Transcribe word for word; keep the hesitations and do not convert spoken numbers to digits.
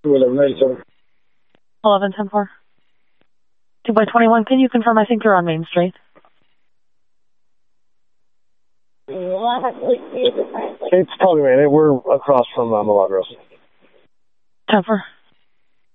two eleven ninety-seven. eleven ten four. two by twenty-one, can you confirm I think you're on Main Street? It's probably, man. We're across from uh, Milagros. ten four.